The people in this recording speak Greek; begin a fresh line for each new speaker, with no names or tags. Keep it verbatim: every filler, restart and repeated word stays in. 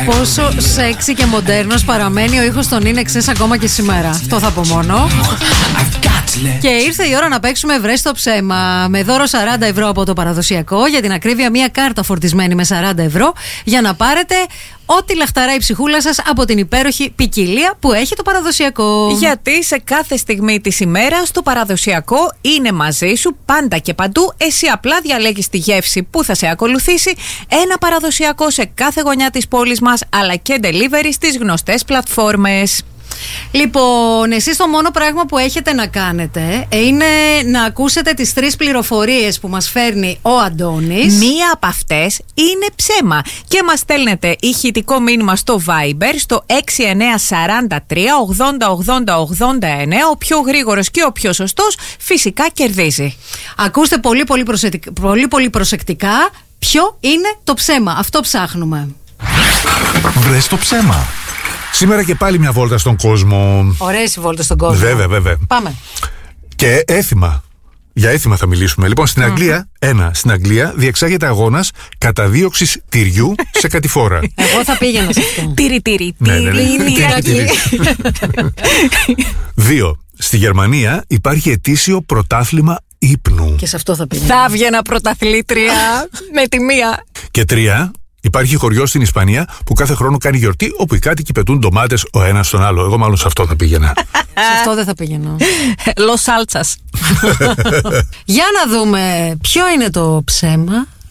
Πόσο σεξι και μοντέρνος παραμένει ο ήχος των Ίνεξες ακόμα και σήμερα. Αυτό θα πω μόνο. Και ήρθε η ώρα να παίξουμε βρες το ψέμα. Με δώρο σαράντα ευρώ από το παραδοσιακό. Για την ακρίβεια, μια κάρτα φορτισμένη με σαράντα ευρώ. Για να πάρετε ό,τι λαχταράει η ψυχούλα σας από την υπέροχη ποικιλία που έχει το παραδοσιακό.
Γιατί σε κάθε στιγμή της ημέρας το παραδοσιακό είναι μαζί σου πάντα και παντού. Εσύ απλά διαλέγεις τη γεύση που θα σε ακολουθήσει. Ένα παραδοσιακό σε κάθε γωνιά της πόλης μας, αλλά και delivery στις γνωστές πλατφόρμες.
Λοιπόν, εσείς το μόνο πράγμα που έχετε να κάνετε είναι να ακούσετε τις τρεις πληροφορίες που μας φέρνει ο Αντώνης.
Μία από αυτές είναι ψέμα και μας στέλνετε ηχητικό μήνυμα στο Viber στο έξι εννιά τέσσερα τρία ογδόντα ογδόντα ογδόντα εννέα. Ο πιο γρήγορος και ο πιο σωστός φυσικά κερδίζει.
Ακούστε πολύ πολύ, προσεκτικά, πολύ, πολύ προσεκτικά ποιο είναι το ψέμα. Αυτό ψάχνουμε.
Βρες το ψέμα. Σήμερα και πάλι μια βόλτα στον κόσμο.
Ωραίες οι βόλτες στον κόσμο.
Βέβαια, βέβαια.
Πάμε.
Και έθιμα. Για έθιμα θα μιλήσουμε. Λοιπόν, στην Αγγλία, mm. ένα, στην Αγγλία διεξάγεται αγώνας καταδίωξης τυριού σε κατηφόρα.
Εγώ θα πήγαινα σε αυτό.
Τυρι, τυρι, τυρι.
Δύο, στη Γερμανία υπάρχει ετήσιο πρωτάθλημα ύπνου.
Και σε αυτό θα πήγαινα.
Θα βγαινα πρωταθλήτρια με τη μία.
Και τρία, υπάρχει χωριό στην Ισπανία που κάθε χρόνο κάνει γιορτή όπου οι κάτοικοι πετούν ντομάτες ο ένας στον άλλο. Εγώ μάλλον σε αυτό θα πήγαινα.
Σε αυτό δεν θα πήγαινα.
Λος Σάλτσας.
Για να δούμε ποιο είναι το ψέμα.